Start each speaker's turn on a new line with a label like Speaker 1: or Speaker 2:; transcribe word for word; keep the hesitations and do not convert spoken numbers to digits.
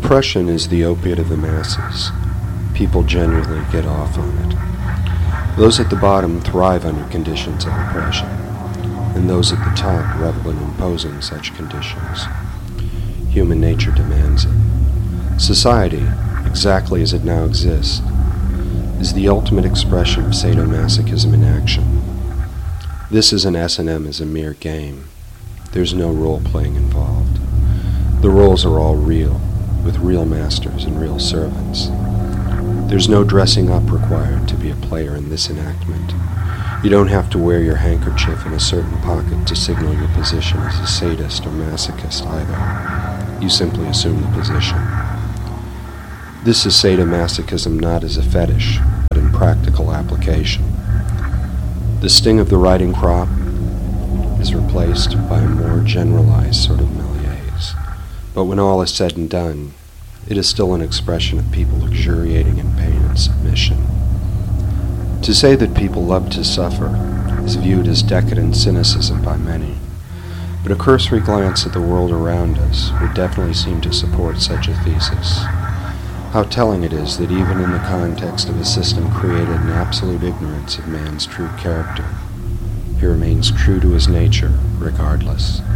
Speaker 1: Oppression is the opiate of the masses. People generally get off on it. Those at the bottom thrive under conditions of oppression, and those at the top revel in imposing such conditions. Human nature demands it. Society, exactly as it now exists, is the ultimate expression of sadomasochism in action. This as an S and M is a mere game. There's no role-playing involved. The roles are all real, with real masters and real servants. There's no dressing up required to be a player in this enactment. You don't have to wear your handkerchief in a certain pocket to signal your position as a sadist or masochist either. You simply assume the position. This is sadomasochism not as a fetish, but in practical application. The sting of the riding crop is replaced by a more generalized sort of malaise. But when all is said and done, it is still an expression of people luxuriating in pain and submission. To say that people love to suffer is viewed as decadent cynicism by many, but a cursory glance at the world around us would definitely seem to support such a thesis. How telling it is that even in the context of a system created in absolute ignorance of man's true character, he remains true to his nature regardless.